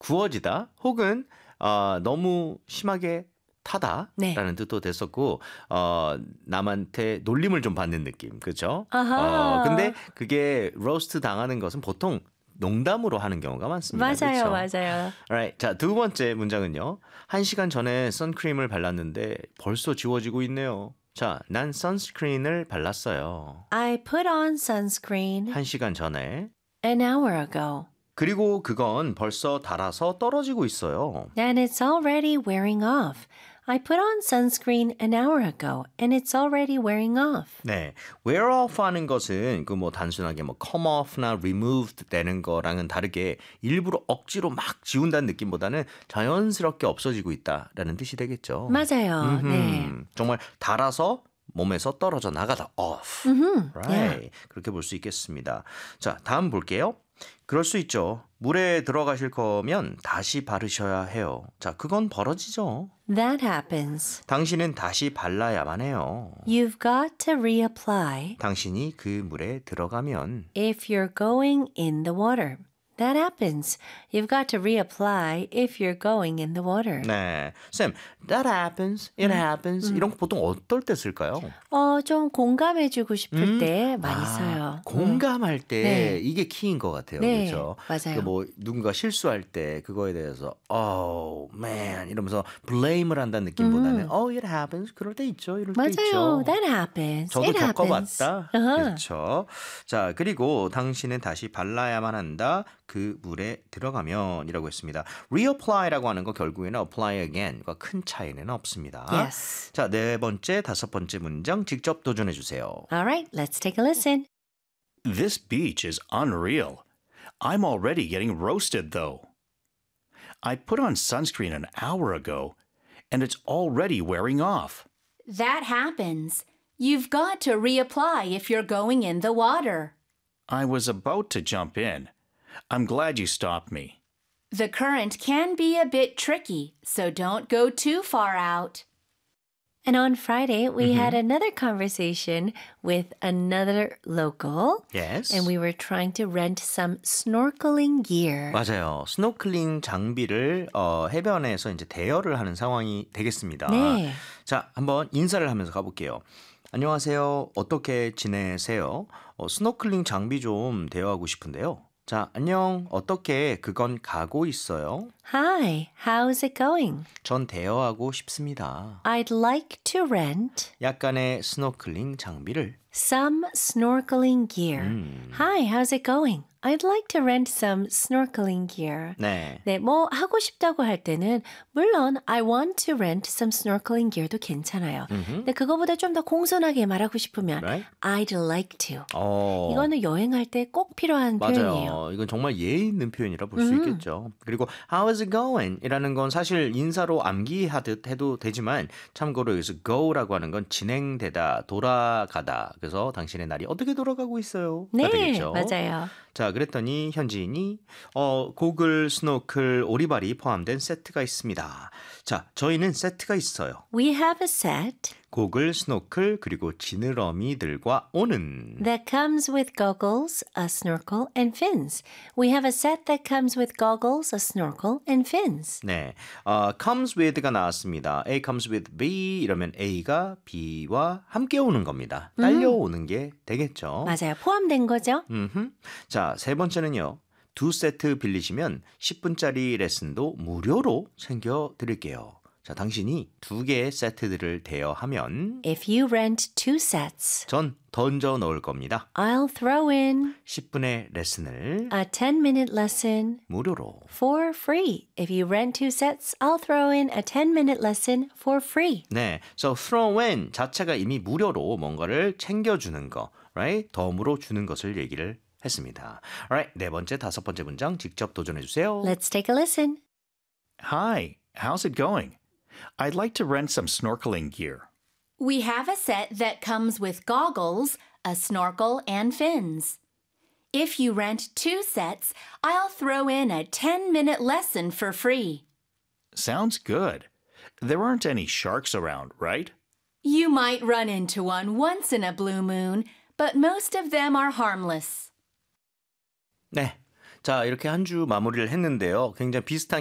구워지다 혹은 너무 심하게 타다라는 네. 뜻도 됐었고 남한테 놀림을 좀 받는 느낌. 그렇죠? 아하. 근데 그게 로스트 당하는 것은 보통 농담으로 하는 경우가 많습니다. 맞아요, 그렇죠? 맞아요. Alright. 자, 두 번째 문장은요. 1시간 전에 선크림을 발랐는데 벌써 지워지고 있네요. 자, 난 선스크린을 발랐어요. I put on sunscreen 1시간 전에. an hour ago, 그리고 그건 벌써 닳아서 떨어지고 있어요. and it's already wearing off. I put on sunscreen an hour ago, and it's already wearing off. 네, wear off 하는 것은 그 뭐 단순하게 뭐 come off나 removed 되는 거랑은 다르게 일부러 억지로 막 지운다는 느낌보다는 자연스럽게 없어지고 있다라는 뜻이 되겠죠. 맞아요. 네. 정말 닳아서 몸에서 떨어져 나가다 off. Right. yeah. 그렇게 볼 수 있겠습니다. 자, 다음 볼게요. 그럴 수 있죠. 물에 들어가실 거면 다시 바르셔야 해요. 자, 그건 벌어지죠. That happens. 당신은 다시 발라야만 해요. You've got to reapply 당신이 그 물에 들어가면 if you're going in the water. That happens. You've got to reapply if you're going in the water. 네, 쌤, that happens, it happens 이런 거 보통 어떨 때 쓸까요? 좀 공감해주고 싶을 때 많이 써요. 공감할 때 네. 이게 키인 것 같아요. 네, 그렇죠? 맞아요. 그 뭐 누군가 실수할 때 그거에 대해서 oh man 이러면서 blame을 한다는 느낌보다는 oh it happens 그럴 때 있죠. 이럴 때 있죠. 맞아요. That happens. 저도 It happens. 겪어봤다. 그렇죠. 자, 그리고 당신은 다시 발라야만 한다. 그 물에 들어가면이라고 했습니다. reapply라고 하는 거 결국에는 apply again과 큰 차이는 없습니다. Yes. 자, 네 번째, 다섯 번째 문장 직접 도전해 주세요. All right, let's take a listen. This beach is unreal. I'm already getting roasted, though. I put on sunscreen an hour ago, and it's already wearing off. That happens. You've got to reapply if you're going in the water. I was about to jump in. I'm glad you stopped me. The current can be a bit tricky, so don't go too far out. And on Friday, we had another conversation with another local. Yes. And we were trying to rent some snorkeling gear. 맞아요. 스노클링 장비를 해변에서 이제 대여를 하는 상황이 되겠습니다. 네. 자, 한번 인사를 하면서 가볼게요. 안녕하세요. 어떻게 지내세요? 스노클링 장비 좀 대여하고 싶은데요. 자, 안녕. 어떻게 그건 가고 있어요? Hi, how's it going? 전 대여하고 싶습니다. I'd like to rent 약간의 스노클링 장비를. some snorkeling gear. Hi, how's it going? I'd like to rent some snorkeling gear. 네. 네, 뭐 하고 싶다고 할 때는 물론 I want to rent some snorkeling gear도 괜찮아요. 근데 그거보다 좀 더 공손하게 말하고 싶으면 Right? I'd like to. 어. 이거는 여행할 때 꼭 필요한 표현이에요. 맞아요. 이건 정말 예의 있는 표현이라 볼 수 있겠죠. 그리고 how is it going? 이라는 건 사실 인사로 암기하듯 해도 되지만 참고로 여기서 go라고 하는 건 진행되다, 돌아가다. 그래서 당신의 날이 어떻게 돌아가고 있어요? 네, 되겠죠. 맞아요. 자, 그랬더니 현지인이 고글, 스노클, 오리발이 포함된 세트가 있습니다. 자, 저희는 세트가 있어요. We have a set 고글, 스노클, 그리고 지느러미들과 오는. that comes with goggles, a snorkel, and fins. We have a set that comes with goggles, a snorkel, and fins. 네, comes with가 나왔습니다. A comes with B 이러면 A가 B와 함께 오는 겁니다. 딸려오는 게 되겠죠. 맞아요. 포함된 거죠? 자, 세 번째는요. 두 세트 빌리시면 10분짜리 레슨도 무료로 챙겨드릴게요. 자, 당신이 두 개의 세트들을 대여하면 If you rent two sets, 전 던져 넣을 겁니다. I'll throw in 10분의 레슨을 a 10-minute lesson 무료로. for free. If you rent two sets, I'll throw in a 10-minute lesson for free. 네, so throw in 자체가 이미 무료로 뭔가를 챙겨주는 거, right? 덤으로 주는 것을 얘기를 했습니다. Alright, 네 번째, 다섯 번째 문장 직접 도전해 주세요. Let's take a listen. Hi, how's it going? I'd like to rent some snorkeling gear. We have a set that comes with goggles, a snorkel, and fins. If you rent two sets, I'll throw in a 10-minute lesson for free. Sounds good. There aren't any sharks around, right? You might run into one once in a blue moon, but most of them are harmless. 네, 자, 이렇게 한 주 마무리를 했는데요. 굉장히 비슷한